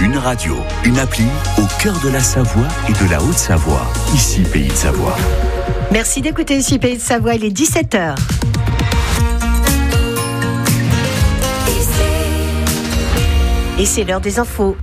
Une radio, une appli au cœur de la Savoie et de la Haute-Savoie. Ici, Pays de Savoie. Merci d'écouter ici Pays de Savoie, il est 17h. Et c'est l'heure des infos.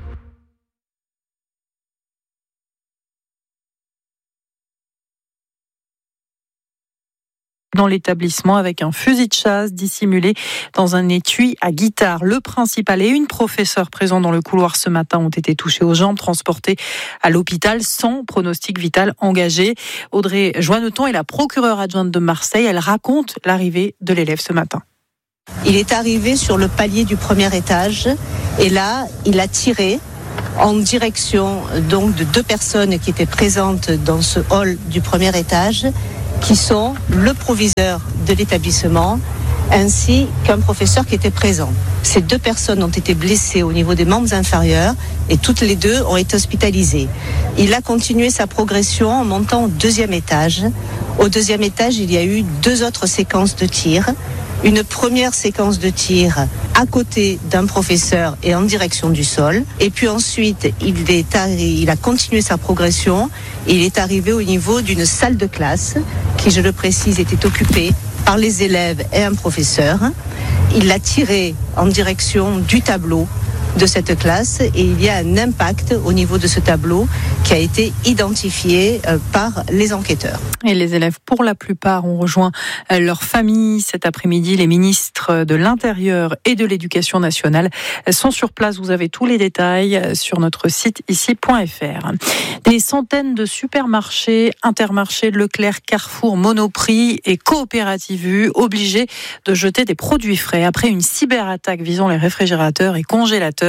Dans l'établissement avec un fusil de chasse dissimulé dans un étui à guitare. Le principal et une professeure présents dans le couloir ce matin ont été touchés aux jambes, transportés à l'hôpital sans pronostic vital engagé. Audrey Joanneton est la procureure adjointe de Marseille. Elle raconte l'arrivée de l'élève ce matin. Il est arrivé sur le palier du premier étage et là, il a tiré en direction donc de deux personnes qui étaient présentes dans ce hall du premier étage, qui sont le proviseur de l'établissement ainsi qu'un professeur qui était présent. Ces deux personnes ont été blessées au niveau des membres inférieurs et toutes les deux ont été hospitalisées. Il a continué sa progression en montant au deuxième étage. Au deuxième étage, il y a eu deux autres séquences de tirs. Une première séquence de tir à côté d'un professeur et en direction du sol. Et puis ensuite, il a continué sa progression. Il est arrivé au niveau d'une salle de classe qui, je le précise, était occupée par les élèves et un professeur. Il l'a tiré en direction du tableau de cette classe et il y a un impact au niveau de ce tableau qui a été identifié par les enquêteurs. Et les élèves, pour la plupart, ont rejoint leur famille cet après-midi. Les ministres de l'Intérieur et de l'Éducation nationale sont sur place. Vous avez tous les détails sur notre site ici.fr. Des centaines de supermarchés, Intermarché, Leclerc, Carrefour, Monoprix et Coopérative U obligés de jeter des produits frais après une cyberattaque visant les réfrigérateurs et congélateurs,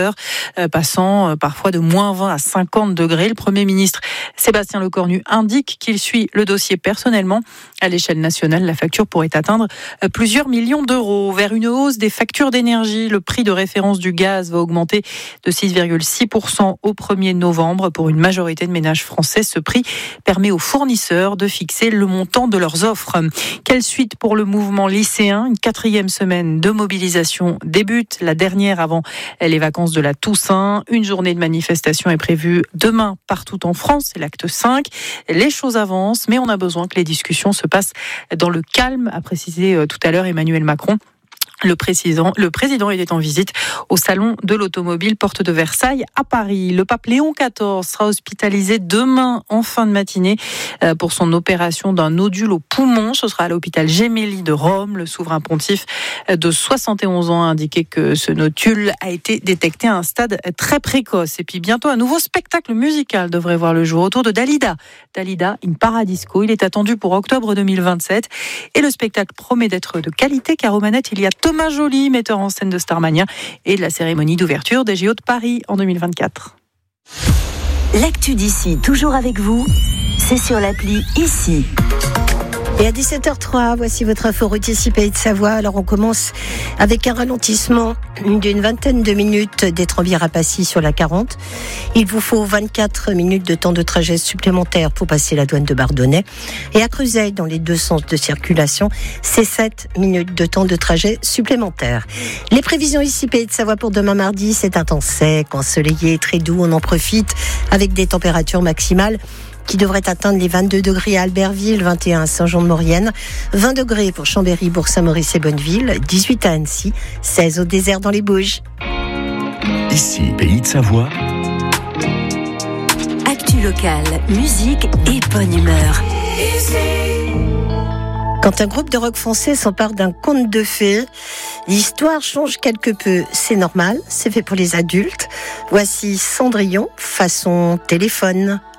passant parfois de moins 20 à 50 degrés. Le Premier ministre Sébastien Lecornu indique qu'il suit le dossier personnellement. À l'échelle nationale, la facture pourrait atteindre plusieurs millions d'euros. Vers une hausse des factures d'énergie, le prix de référence du gaz va augmenter de 6,6% au 1er novembre. Pour une majorité de ménages français, ce prix permet aux fournisseurs de fixer le montant de leurs offres. Quelle suite pour le mouvement lycéen ? Une 4e semaine de mobilisation débute, la dernière avant les vacances de la Toussaint. Une journée de manifestation est prévue demain partout en France, c'est l'acte 5. Les choses avancent, mais on a besoin que les discussions se passent dans le calme, a précisé tout à l'heure Emmanuel Macron. Le président était en visite au salon de l'automobile Porte de Versailles à Paris. Le pape Léon XIV sera hospitalisé demain en fin de matinée pour son opération d'un nodule au poumon. Ce sera à l'hôpital Gemelli de Rome. Le souverain pontife de 71 ans a indiqué que ce nodule a été détecté à un stade très précoce. Et puis bientôt, un nouveau spectacle musical devrait voir le jour autour de Dalida. Dalida in Paradisco. Il est attendu pour octobre 2027. Et le spectacle promet d'être de qualité car aux manettes, il y a Thomas Joly, metteur en scène de Starmania et de la cérémonie d'ouverture des JO de Paris en 2024. L'actu d'ici, toujours avec vous, c'est sur l'appli Ici. Et à 17h03, voici votre info route ici Pays de Savoie. Alors on commence avec un ralentissement d'une vingtaine de minutes d'Étrembières-à-Passy sur la 40. Il vous faut 24 minutes de temps de trajet supplémentaire pour passer la douane de Bardonnay. Et à Cruzeil, dans les deux sens de circulation, c'est 7 minutes de temps de trajet supplémentaire. Les prévisions ici Pays de Savoie pour demain mardi, c'est un temps sec, ensoleillé, très doux. On en profite avec des températures maximales qui devrait atteindre les 22 degrés à Albertville, 21 à Saint-Jean-de-Maurienne, 20 degrés pour Chambéry, Bourg-Saint-Maurice et Bonneville, 18 à Annecy, 16 au désert dans les Bouges. Ici, Pays de Savoie. Actu locale, musique et bonne humeur. Quand un groupe de rock français s'empare d'un conte de fées, l'histoire change quelque peu. C'est normal, c'est fait pour les adultes. Voici Cendrillon, façon téléphone.